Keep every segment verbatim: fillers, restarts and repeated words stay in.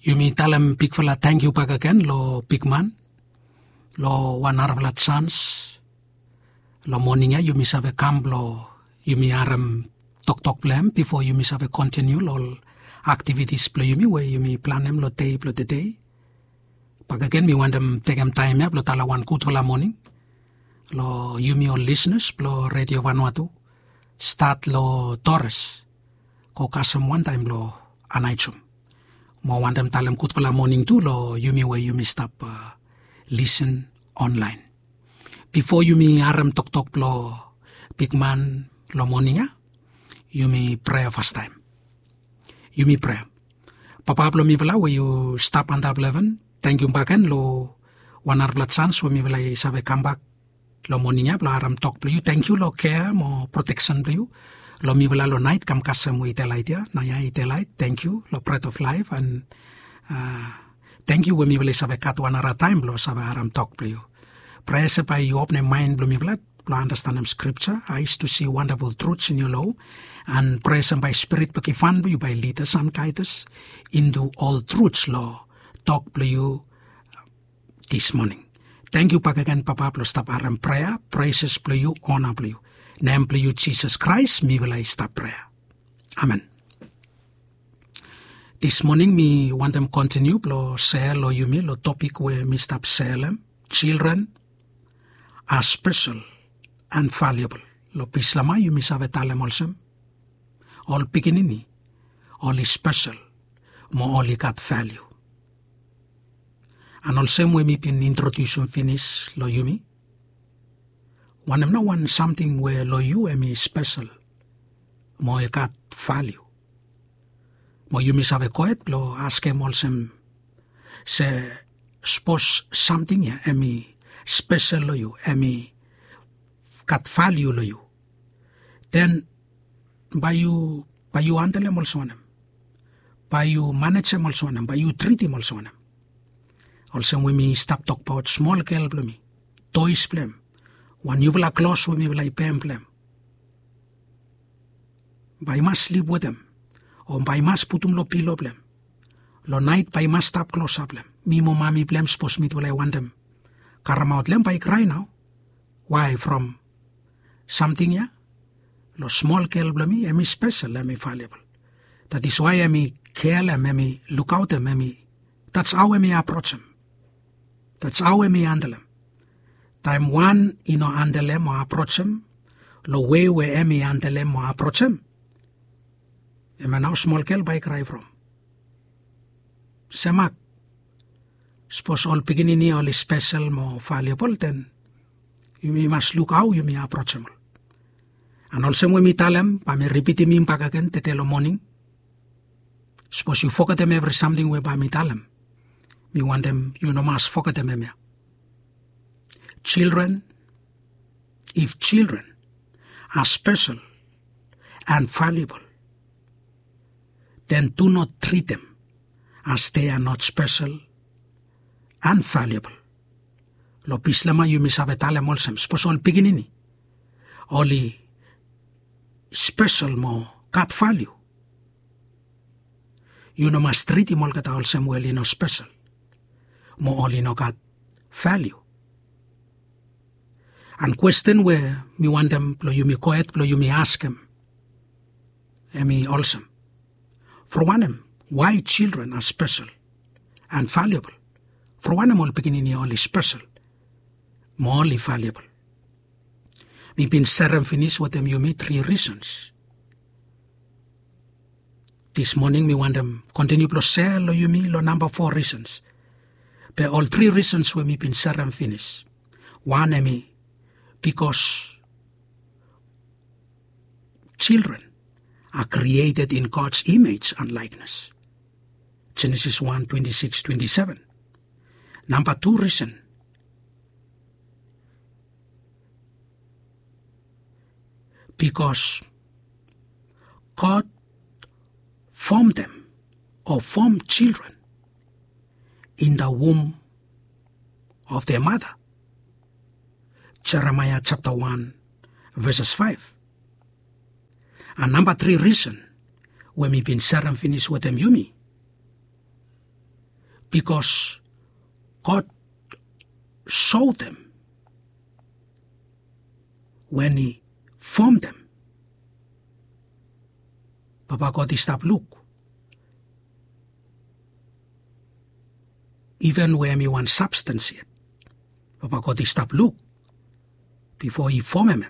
Yumi talam pikfala thank you pagaken lo pikman. Lo wanarvla chance. Lo morninga yumi save kam lo yumi aram tok tok plan before yumi save continue lo activities plo yumi where yumi planem lo day plo the day. Pagaken mi wandam tegam time ya plo talawan kutwala morning. Lo yumi all listeners plo Radio Vanuatu. Start lo Torres. Ko kasam one time lo anaichum. Mo wandam talam kutwala morning tu lo yumi where yumi stop uh, listen online. Before yumi aram tok tok lo pikman lo morninga, yumi pray first time. Yumi pray. Papa plo mi vela where you stop under eleven. Thank you baken lo wanar vla chance where mi vela save come back lo morninga plo aram tok plo you. Thank you lo care mo protection plo you. Lo mi vela lo night kam kasam mo itelait ya na ya itelait. Thank you lo breath of life and uh, thank you we mi vela save kat wanara time lo save aram talk plo you. Pray se pa you open mind lo mi vela lo understand them scripture. I used to see wonderful truths in your law and pray se by spirit pa kifan you by leaders and guiders into all truths lo talk plo you this morning. Thank you pagagan papa plo stop aram prayer praises plo you honor plo you. Name plo you Jesus Christ mi vela stop prayer. Amen. This morning me want them continue plo share lo yumi lo topic where me stop share them. Children are special and valuable. Lo pislama yumi save talem olsem. All pikinini, all is special, mo all got value. And also when me pin introduction finish lo yumi. One am no one something where lo you am is special, mo got value. Mo yumi save koet lo ask em olsem se suppose something ya emi special lo you, emi got value lo you. Then by you by you handle them also on them. By you manage them also on them, by you treat them also on them. Also when me stop talk about small girl me, toys plem. When you will close with me will I pay plem. By must sleep with them. Or by must put them lo pillow plem. Lo night by must stop close up them. Me mo mami plem suppose me will I want them. Karamaut lem by cry now. Why from something ya? Lo small girl me, emi special, emi valuable. That is why emi care them, emi look out them, emi. That's how emi approach them. That's how emi handle them. Time one, you know, handle them or approach them. Lo way where emi handle them or approach them. Emi now small girl by cry from. Semak. Suppose all beginning all is special, more valuable, then you must look how you may approach them. And also when we tell them, by me repeating me back again, te tell morning. Suppose you forget them every something where by me tell them. Me want them, you know, must forget them. Emia. Children, if children are special and valuable, then do not treat them as they are not special and valuable. Lo pislama you misabe tale molsem, suppose all beginning. Only special mo kat value. You know must treat him all kata olsem well no special. Mo only no kat value. And question where me want them plo you me koet plo you me ask him. Emi olsem. For one them, why children are special and valuable? For one them all beginning all is special. Mo only valuable. Me been serum finish with them you me three reasons. This morning me want them continue to share lo you me lo number four reasons. But all three reasons where me been serum finish. One me because children are created in God's image and likeness. Genesis one, twenty-six, twenty-seven. Number two reason. Because God formed them or formed children in the womb of their mother. Jeremiah chapter one, verses five. And number three reason, when we been sharing finish with them yumi, because God showed them when He formed them. Papa God He stop look. Even when He want substance yet. Papa God He stop look before He formed him.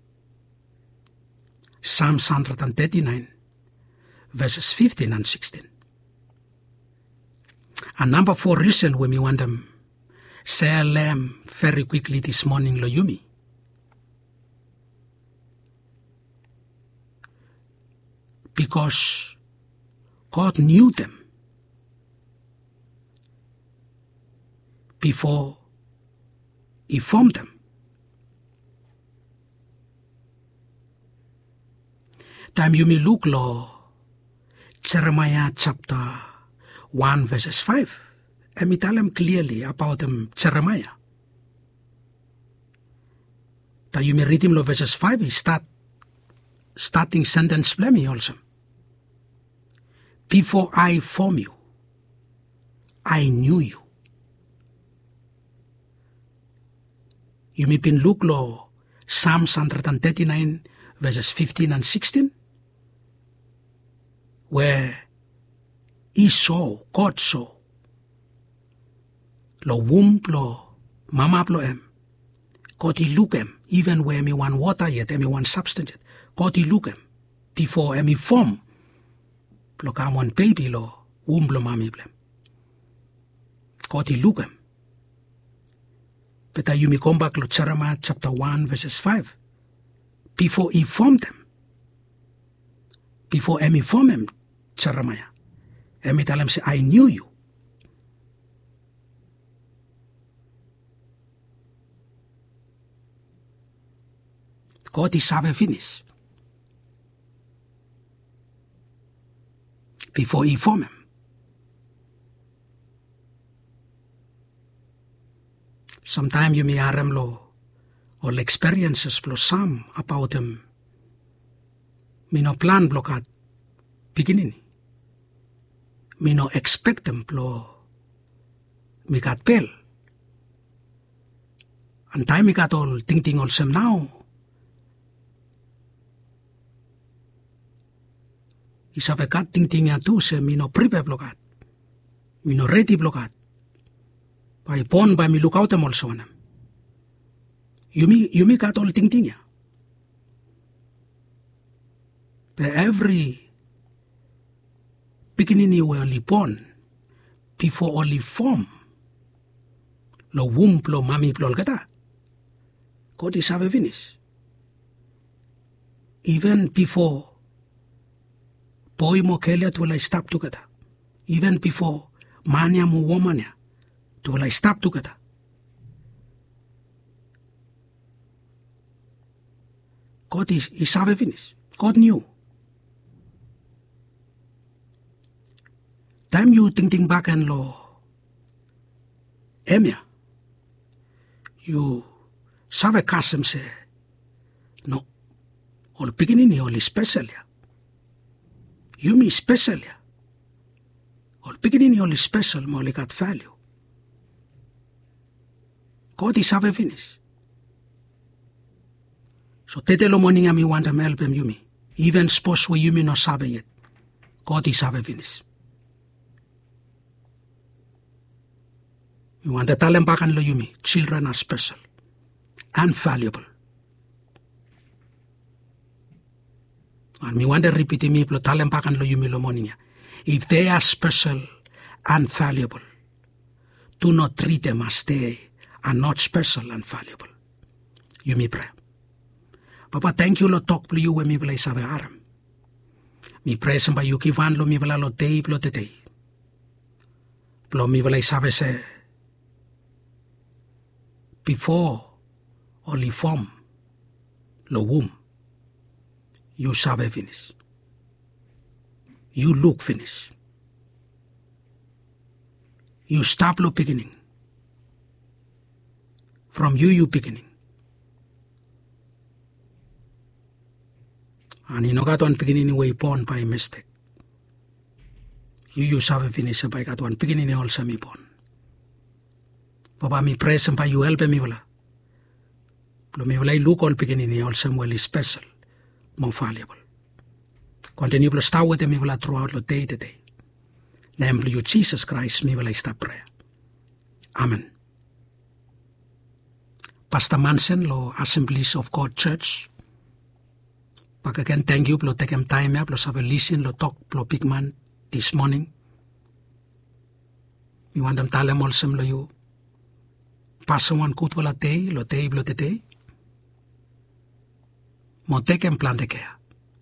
Psalms one thirty-nine, verses fifteen and sixteen. And number four reason when we want them say lamb very quickly this morning, lo yumi. Because God knew them before He formed them. Time you may look lo Jeremiah chapter one verses five. And we tell them clearly about them Jeremiah. That you may read him lo verses five, he start starting sentence blame also. Before I form you, I knew you. You may been look lo Psalms one thirty-nine verses fifteen and sixteen. Where He saw, God saw, lo womb lo mama lo em, God He look em, even where me want water yet, me want substance yet, God He look em, before me form, lo come one baby lo womb lo mami blem, God He look em. But you may come back lo Jeremiah chapter one verses five, before He formed them, before He formed him, Jeremiah. And me tell him, say, I knew you. God is have finished. Before He formed him. Sometime you may hear him lo, or experiences plus some about him. Me no plan blockad beginning. Me no expect them plo me got pel. And time me got all ting ting all sem now. Isave kat ting ting ya tu se me no prepare blockad. Me no ready blockad. By pon by me look out them also on them. You me you me got all ting ting ya. But every beginning you were only born before only form lo womb lo mami plol kata. God is have finish. Even before boy mo kelia to will stop together. Even before mania mo womania to will stop together. God is is have finish. God knew. Time you think think back and lo emia you save kasem se no all beginning ni all special ya you me special ya all beginning ni all special mo got value. God is have finish. So tete lo morning ami want to help him you me even suppose we you me no sabe yet. God is have finish. You want to tell them back and lo yumi. Children are special and valuable. And me want to repeat me plo tell them back and lo yumi lo morning. If they are special and valuable, do not treat them as they are not special and valuable. You me pray. Papa, thank you lo talk plo you when me play sabe aram. Me pray samba you kivan lo me vela lo day plo te day. Plo me vela sabe se before only form lo womb, you sabe finish. You look finish. You stop lo beginning. From you, you beginning. And you know got on beginning way born by mistake. You sabe finish sampai katuan pigin ini all sami pon. Papa mi pray sampai you help mi wala. Lo mi wala look all pigin ini all some well special, more valuable. Continue to stay with mi wala throughout the day to day. Name you Jesus Christ mi wala ista prayer. Amen. Pastor Manson lo Assemblies of God Church. Pagkakan thank you lo take him time up lo sabi listen lo talk lo big man this morning. You want them tell him also lo you. Pastor one kut wala day lo day lo day. Mo take him plan de care.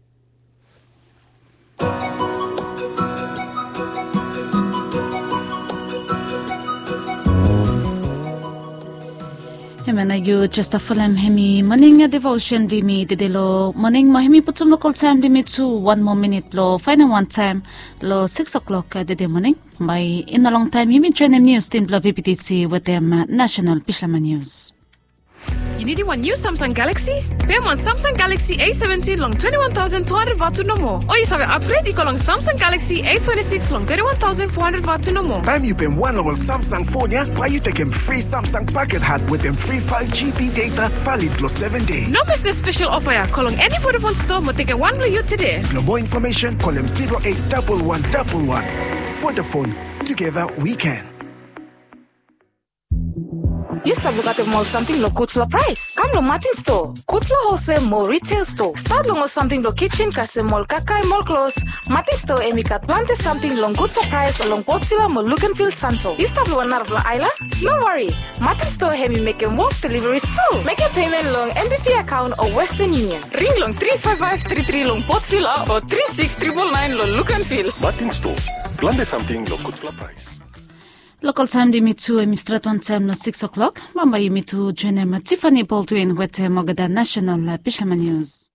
Hemana you just a full hemi morning a devotion di mi de lo morning ma hemi putum local time di mi to one more minute lo final one time lo six o'clock de the morning by in a long time you mean join them news team lo V P T C with them uh, national Pishlama news. You need one new Samsung Galaxy? Pay one Samsung Galaxy A seventeen long twenty-one thousand two hundred watt to no more. Or you have an upgrade equal long Samsung Galaxy A twenty-six long thirty-one thousand four hundred watt to no more. Time you pay one level Samsung phone, yeah? Why you take him free Samsung packet hat with them free five G B data valid plus seven days. No miss this special offer, yeah. Call on any Vodafone store, but take a one blue you today. For more information, call him zero eight one one one one. Vodafone, together we can. You stop look at the mall something lo good for price. Come lo Martin store. Good for wholesale mall retail store. Start long something lo kitchen kase mall kakai mall clothes. Martin store emikat plante something long good for price along Port Villa mall look and feel santo. You stop lo narvla isla? No worry. Martin store hemi make and walk deliveries too. Make a payment long M B V account or Western Union. Ring long three five five three three long Port Villa or three six nine nine nine long look and feel. Martin store. Plante something lo good for price. Local time di mi to Mistrat one time no six o'clock. Mamba you mi to join Tiffany Baldwin with Mogadan National Pishlama news.